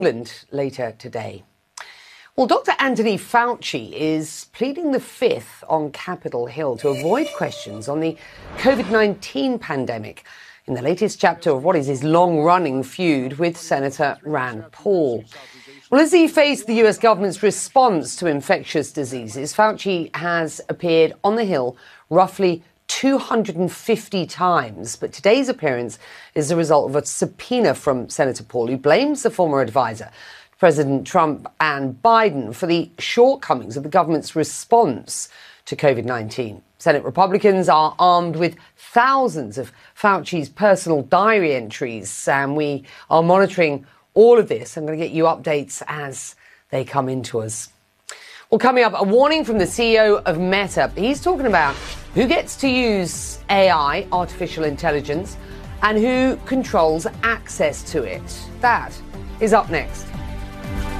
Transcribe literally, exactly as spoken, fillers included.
England later today. Well, Doctor Anthony Fauci is pleading the fifth on Capitol Hill to avoid questions on the COVID nineteen pandemic in the latest chapter of what is his long-running feud with Senator Rand Paul. Well, as he faced the U S government's response to infectious diseases, Fauci has appeared on the Hill roughly two hundred fifty times. But today's appearance is the result of a subpoena from Senator Paul, who blames the former advisor, President Trump and Biden, for the shortcomings of the government's response to COVID nineteen. Senate Republicans are armed with thousands of Fauci's personal diary entries, and we are monitoring all of this. I'm going to get you updates as they come into us. Well, coming up, a warning from the C E O of Meta. He's talking about who gets to use A I, artificial intelligence, and who controls access to it. That is up next.